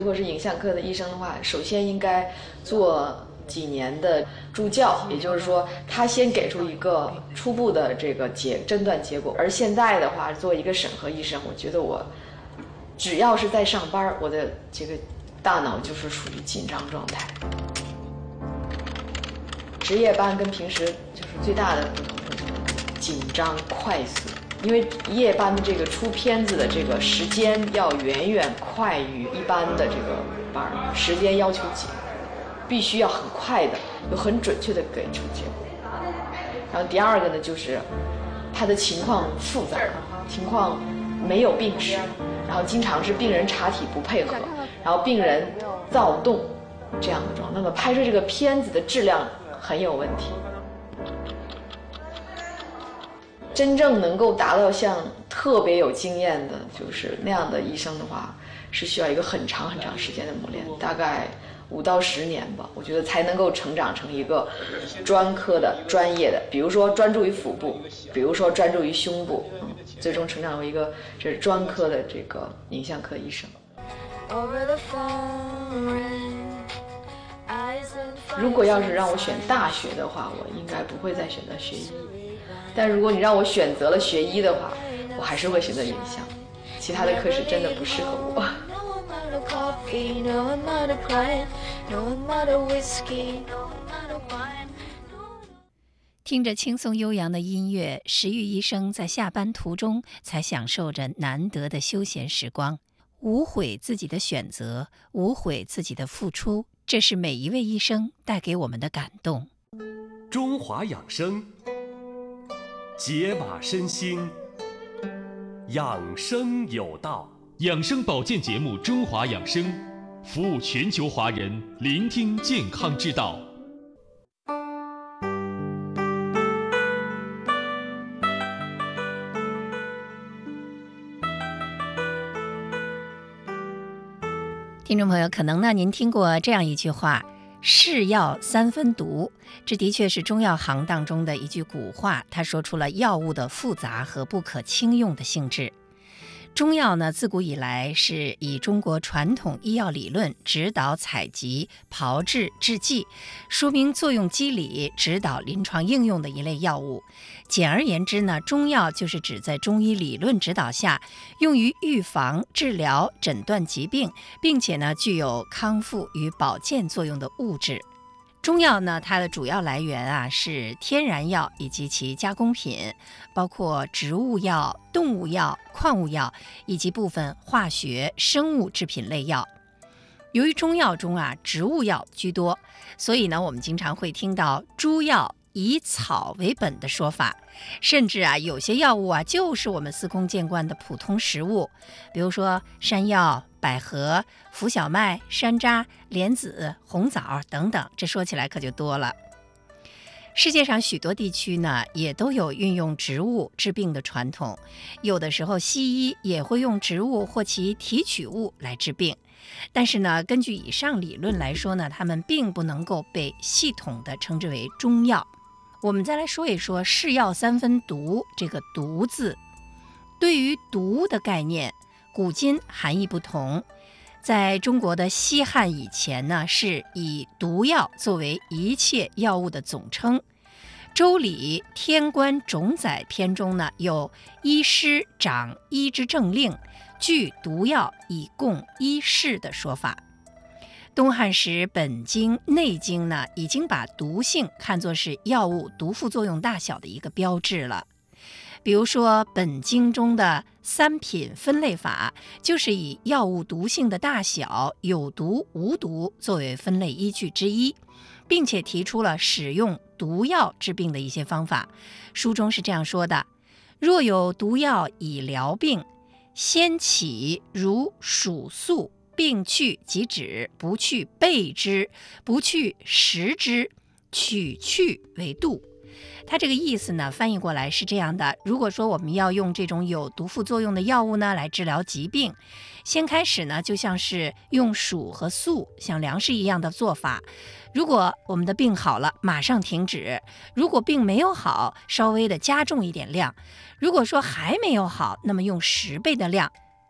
如果是影像科的医生的话，首先应该做几年的助教，也就是说，他先给出一个初步的这个诊断结果。而现在的话，作为一个审核医生，我觉得我只要是在上班，我的这个大脑就是处于紧张状态。值夜班跟平时就是最大的不同就是紧张快速。因为夜班的这个出片子的这个时间要远远快于一般的这个班，时间要求紧，必须要很快的，又很准确的给出结果。然后第二个呢，就是他的情况复杂，情况没有病史，然后经常是病人查体不配合，然后病人躁动这样的状况，那么拍摄这个片子的质量很有问题。真正能够达到像特别有经验的，就是那样的医生的话，是需要一个很长很长时间的磨练，大概5到10年吧，我觉得才能够成长成一个专科的专业的，比如说专注于腹部，比如说专注于胸部，最终成长为一个这是专科的这个影像科医生。如果要是让我选大学的话，我应该不会再选择学医。但如果你让我选择了学医的话，我还是会选择影像，其他的科室真的不适合我。 听着轻松悠扬的音乐，石玉医生在下班途中才享受着难得的休闲时光，无悔自己的选择，无悔自己的付出，这是每一位医生带给我们的感动。 中华养生，解码身心，养生有道。 养生保健节目《中华养生》，服务全球华人，聆听健康之道。 听众朋友，可能呢您听过这样一句话，是药三分毒，这的确是中药行当中的一句古话，它说出了药物的复杂和不可轻用的性质。中药呢，自古以来是以中国传统医药理论指导采集、炮制、制剂，说明作用机理，指导临床应用的一类药物。简而言之呢，中药就是指在中医理论指导下，用于预防、治疗、诊断疾病，并且呢具有康复与保健作用的物质。中药呢，它的主要来源是天然药以及其加工品，包括植物药、动物药、矿物药以及部分化学、生物制品类药。由于中药中植物药居多，所以呢，我们经常会听到诸药以草为本的说法，甚至有些药物就是我们司空见惯的普通食物，比如说山药、百合、浮小麦、山楂、莲子、红枣等等，这说起来可就多了。世界上许多地区呢，也都有运用植物治病的传统，有的时候西医也会用植物或其提取物来治病，但是呢，根据以上理论来说呢，它们并不能够被系统的称之为中药。我们再来说一说是药三分毒这个毒字。对于毒的概念，古今含义不同。在中国的西汉以前呢，是以毒药作为一切药物的总称。周礼天官种宰篇中呢，有医师掌医之政令，具毒药以供医事的说法。东汉时本经内经呢，已经把毒性看作是药物毒副作用大小的一个标志了。比如说本经中的三品分类法，就是以药物毒性的大小、有毒无毒作为分类依据之一，并且提出了使用毒药治病的一些方法。书中是这样说的：若有毒药以疗病，先起如数粟，病去即止，不去备之，不去食之，取去为度。它这个意思呢，翻译过来是这样的：如果说我们要用这种有毒副作用的药物呢来治疗疾病，先开始呢就像是用黍和粟像粮食一样的做法。如果我们的病好了，马上停止；如果病没有好，稍微的加重一点量；如果说还没有好，那么用10倍的量，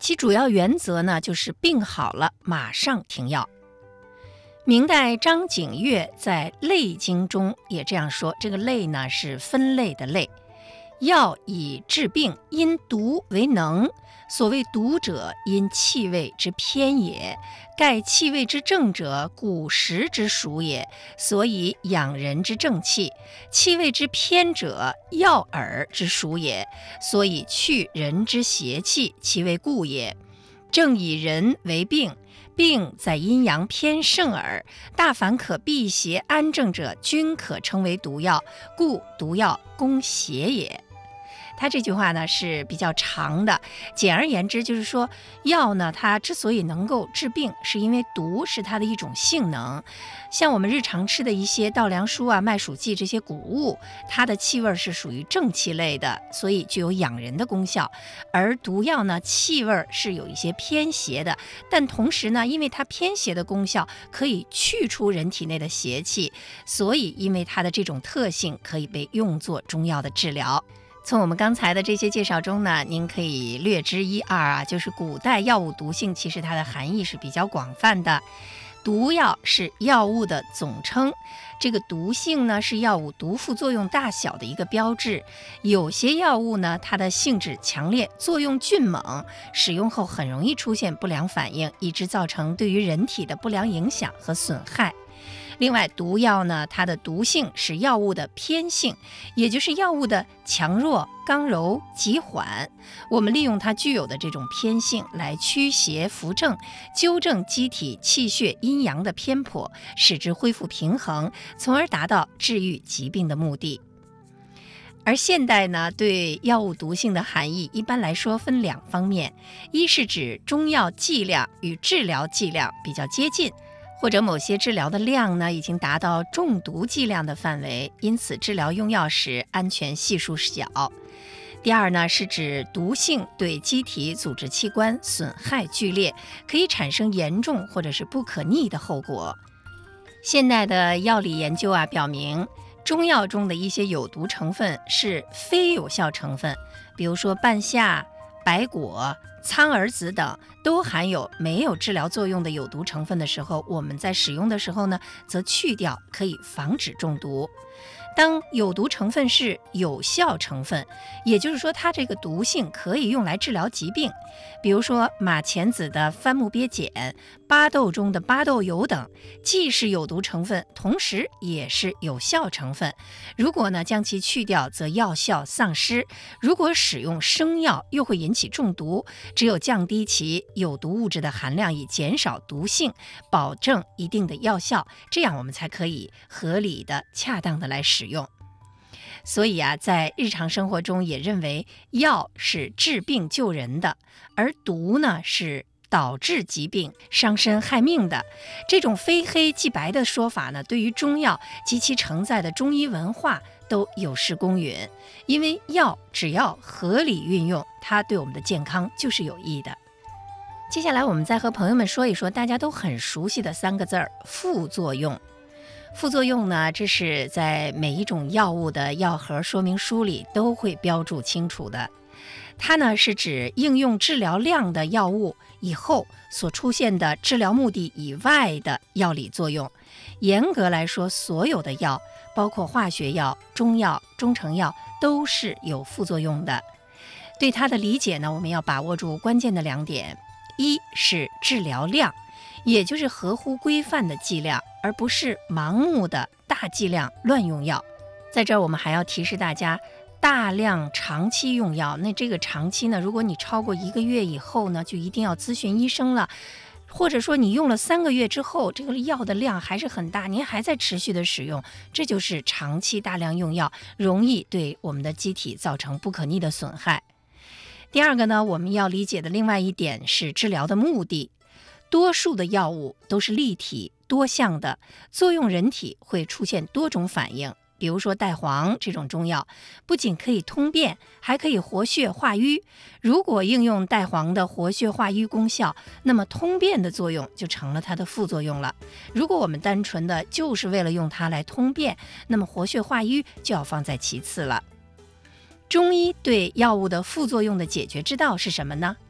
其主要原则呢，就是病好了马上停药。明代张景岳在《类经》中也这样说，这个类呢是分类的类，药以治病，因毒为能。所谓毒者，因气味之偏也。盖气味之正者，古时之属也，所以养人之正气；气味之偏者，药耳之属也，所以去人之邪气，其为故也。正以人为病，病在阴阳偏盛耳。大凡可避邪安正者，均可称为毒药，故毒药攻邪也。他这句话呢是比较长的，简而言之就是说，药呢它之所以能够治病，是因为毒是它的一种性能。像我们日常吃的一些稻粱菽啊、麦黍稷这些谷物，它的气味是属于正气类的，所以具有养人的功效。而毒药呢，气味是有一些偏邪的，但同时呢，因为它偏邪的功效可以去除人体内的邪气，所以因为它的这种特性，可以被用作中药的治疗。从我们刚才的这些介绍中呢，您可以略知一二啊，就是古代药物毒性其实它的含义是比较广泛的。毒药是药物的总称，这个毒性呢是药物毒副作用大小的一个标志。有些药物呢，它的性质强烈，作用迅猛，使用后很容易出现不良反应，以致造成对于人体的不良影响和损害。另外，毒药呢，它的毒性是药物的偏性，也就是药物的强弱、刚柔、急缓。我们利用它具有的这种偏性来驱邪扶正，纠正机体气血阴阳的偏颇，使之恢复平衡，从而达到治愈疾病的目的。而现代呢，对药物毒性的含义一般来说分两方面，一是指中药剂量与治疗剂量比较接近，或者某些治疗的量呢已经达到中毒剂量的范围，因此治疗用药时安全系数小。第二呢，是指毒性对机体组织器官损害剧烈，可以产生严重或者是不可逆的后果。现代的药理研究啊表明，中药中的一些有毒成分是非有效成分，比如说半夏、白果、苍耳子等都含有没有治疗作用的有毒成分的时候，我们在使用的时候呢，则去掉，可以防止中毒。当有毒成分是有效成分，也就是说它这个毒性可以用来治疗疾病，比如说马钱子的番木鳖碱、巴豆中的巴豆油等，既是有毒成分，同时也是有效成分。如果呢将其去掉，则药效丧失；如果使用生药，又会引起中毒。只有降低其有毒物质的含量，以减少毒性，保证一定的药效，这样我们才可以合理的、恰当的来使用。所以啊，在日常生活中也认为药是治病救人的，而毒呢是导致疾病、伤身害命的。这种非黑即白的说法呢，对于中药及其承载的中医文化都有失公允。因为药只要合理运用，它对我们的健康就是有益的。接下来我们再和朋友们说一说大家都很熟悉的三个字儿：副作用。副作用呢，这是在每一种药物的药盒说明书里都会标注清楚的。它呢是指应用治疗量的药物以后所出现的治疗目的以外的药理作用。严格来说，所有的药，包括化学药、中药、中成药，都是有副作用的。对它的理解呢，我们要把握住关键的两点：一是治疗量，也就是合乎规范的剂量，而不是盲目的大剂量乱用药。在这儿我们还要提示大家，大量长期用药，那这个长期呢，如果你超过1个月以后呢，就一定要咨询医生了。或者说你用了3个月之后，这个药的量还是很大，您还在持续的使用，这就是长期大量用药，容易对我们的机体造成不可逆的损害。第二个呢，我们要理解的另外一点是治疗的目的。多数的药物都是立体多项的，作用人体会出现多种反应。比如说代黄这种中药，不仅可以通便，还可以活血化瘀。如果应用代黄的活血化瘀功效，那么通便的作用就成了它的副作用了。如果我们单纯的就是为了用它来通便，那么活血化瘀就要放在其次了。中医对药物的副作用的解决之道是什么呢？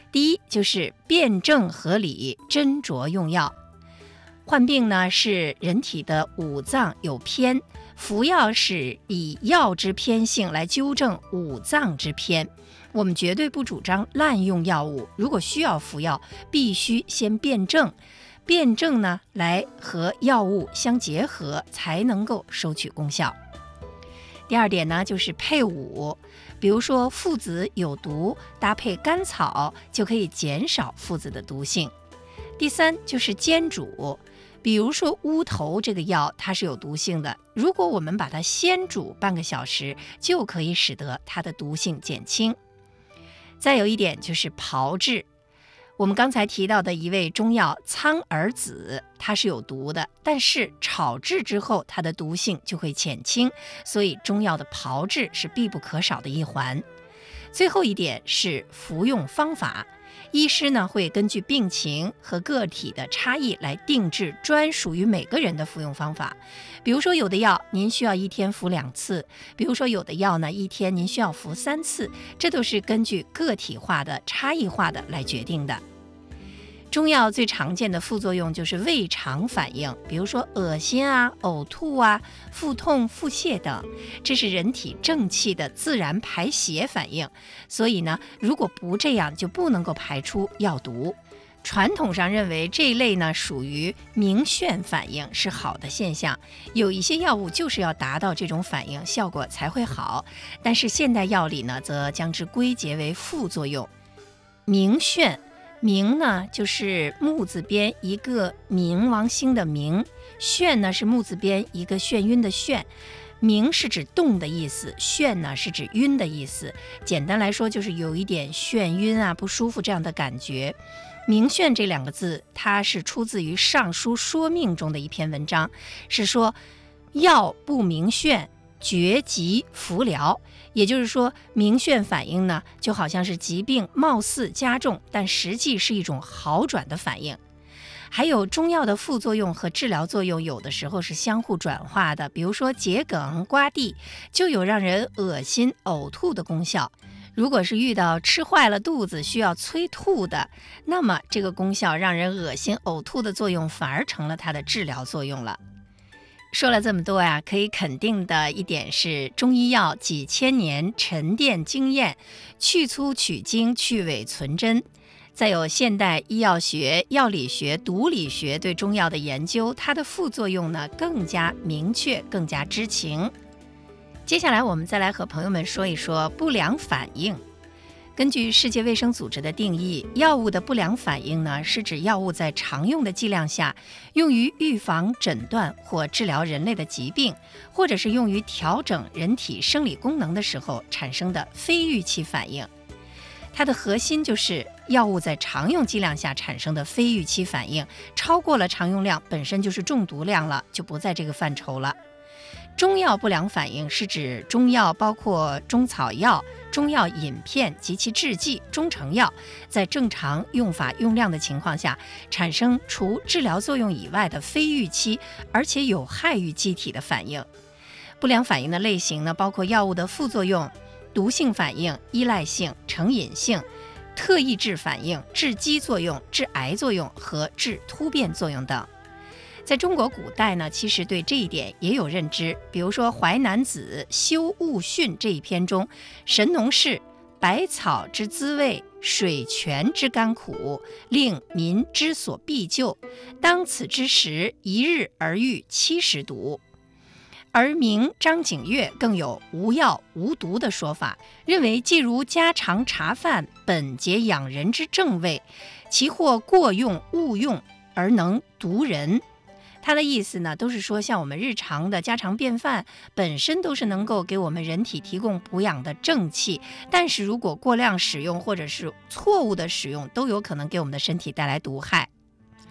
第一就是辩证合理，斟酌用药。患病呢是人体的五脏有偏，服药是以药之偏性来纠正五脏之偏。我们绝对不主张滥用药物，如果需要服药，必须先辩证，辩证呢来和药物相结合，才能够收取功效。第二点呢就是配伍，比如说附子有毒，搭配甘草就可以减少附子的毒性。第三就是煎煮，比如说乌头这个药它是有毒性的，如果我们把它先煮半个小时，就可以使得它的毒性减轻。再有一点就是炮制，我们刚才提到的一味中药苍耳子，它是有毒的，但是炒制之后它的毒性就会减轻，所以中药的炮制是必不可少的一环。最后一点是服用方法，医师呢会根据病情和个体的差异来定制专属于每个人的服用方法。比如说有的药您需要一天服2次，比如说有的药呢一天您需要服3次，这都是根据个体化的差异化的来决定的。中药最常见的副作用就是胃肠反应，比如说恶心啊、呕吐啊、腹痛、腹泻等，这是人体正气的自然排血反应，所以呢，如果不这样，就不能够排出药毒。传统上认为这一类呢属于明眩反应，是好的现象，有一些药物就是要达到这种反应，效果才会好，但是现代药理呢则将之归结为副作用。明眩，明呢就是木字边一个冥王星的冥，眩呢是木字边一个眩晕的眩。明是指动的意思，眩呢是指晕的意思，简单来说就是有一点眩晕啊、不舒服这样的感觉。明眩这2个字，它是出自于《尚书说命》中的一篇文章，是说药不明眩，绝疾服疗。也就是说，明眩反应呢，就好像是疾病貌似加重，但实际是一种好转的反应。还有中药的副作用和治疗作用有的时候是相互转化的，比如说桔梗、瓜地就有让人恶心呕吐的功效。如果是遇到吃坏了肚子需要催吐的，那么这个功效让人恶心呕吐的作用反而成了它的治疗作用了。说了这么多呀，可以肯定的一点是，中医药几千年沉淀经验，去粗取精，去伪存真。再有现代医药学、药理学、毒理学对中药的研究，它的副作用呢更加明确，更加知情。接下来我们再来和朋友们说一说不良反应。根据世界卫生组织的定义，药物的不良反应呢，是指药物在常用的剂量下，用于预防、诊断或治疗人类的疾病，或者是用于调整人体生理功能的时候产生的非预期反应。它的核心就是药物在常用剂量下产生的非预期反应，超过了常用量本身就是中毒量了，就不在这个范畴了。中药不良反应是指中药包括中草药、中药饮片及其制剂、中成药，在正常用法用量的情况下，产生除治疗作用以外的非预期而且有害于机体的反应。不良反应的类型呢，包括药物的副作用、毒性反应、依赖性、成瘾性、特异质反应、致畸作用、致癌作用和致突变作用等。在中国古代呢，其实对这一点也有认知，比如说《淮南子·修物训》这一篇中，神农氏百草之滋味，水泉之甘苦，令民之所必救，当此之时，一日而愈70毒。而明张景岳更有无药无毒的说法，认为既如家常茶饭，本节养人之正味，其或过用误用而能毒人。它的意思呢，都是说像我们日常的家常便饭本身都是能够给我们人体提供补养的正气，但是如果过量使用或者是错误的使用，都有可能给我们的身体带来毒害。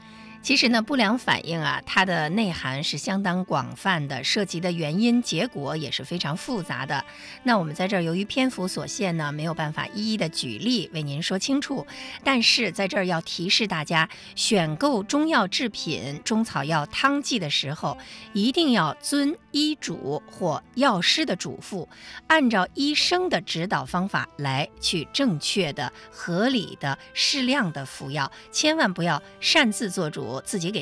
其实呢，不良反应啊，它的内涵是相当广泛的，涉及的原因、结果也是非常复杂的。那我们在这儿由于篇幅所限呢，没有办法一一的举例为您说清楚。但是在这儿要提示大家，选购中药制品、中草药汤剂的时候，一定要遵医嘱或药师的嘱咐，按照医生的指导方法来去正确的、合理的、适量的服药，千万不要擅自做主，自己给